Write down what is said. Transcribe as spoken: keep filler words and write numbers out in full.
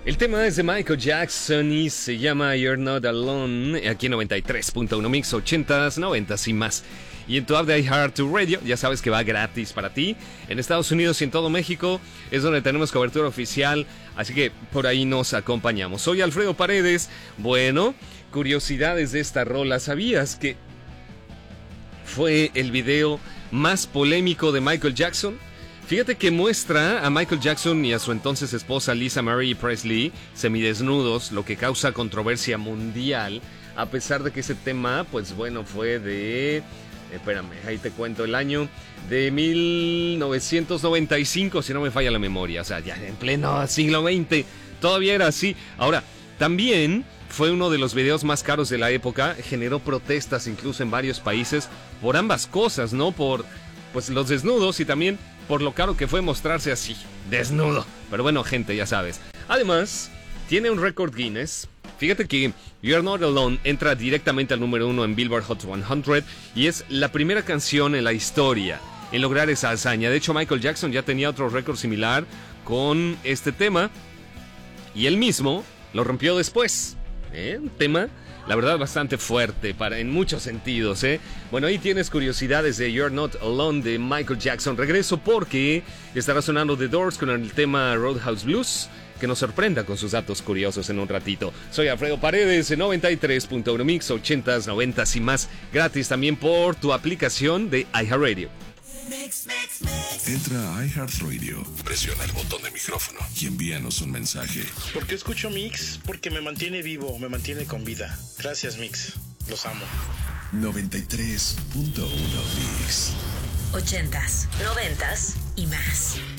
El tema es de Michael Jackson y se llama You're Not Alone, aquí en noventa y tres punto uno Mix, ochentas, noventas y más. Y en tu app de iHeartRadio, ya sabes que va gratis para ti. En Estados Unidos y en todo México es donde tenemos cobertura oficial, así que por ahí nos acompañamos. Soy Alfredo Paredes. Bueno, curiosidades de esta rola. ¿Sabías que fue el video más polémico de Michael Jackson? Fíjate que muestra a Michael Jackson y a su entonces esposa Lisa Marie Presley semidesnudos, lo que causa controversia mundial, a pesar de que ese tema, pues bueno, fue de... Espérame, ahí te cuento el año de mil novecientos noventa y cinco, si no me falla la memoria, o sea, ya en pleno siglo veinte, todavía era así. Ahora, también fue uno de los videos más caros de la época, generó protestas incluso en varios países por ambas cosas, ¿no? Por pues los desnudos y también por lo caro que fue mostrarse así, desnudo. Pero bueno, gente, ya sabes. Además, tiene un récord Guinness. Fíjate que You're Not Alone entra directamente al número uno en Billboard Hot cien y es la primera canción en la historia en lograr esa hazaña. De hecho, Michael Jackson ya tenía otro récord similar con este tema y él mismo lo rompió después. ¿Eh? Un tema, la verdad, bastante fuerte para, en muchos sentidos, ¿eh? Bueno, ahí tienes curiosidades de You're Not Alone de Michael Jackson. Regreso porque estará sonando The Doors con el tema Roadhouse Blues, que nos sorprenda con sus datos curiosos en un ratito. Soy Alfredo Paredes en noventa y tres punto uno Mix, ochentas, noventas y más. Gratis también por tu aplicación de iHeartRadio. Mix, mix, mix. Entra a iHeartRadio, presiona el botón de micrófono y envíanos un mensaje. ¿Por qué escucho Mix? Porque me mantiene vivo, me mantiene con vida. Gracias, Mix. Los amo. noventa y tres punto uno Mix. Ochentas, noventas y más.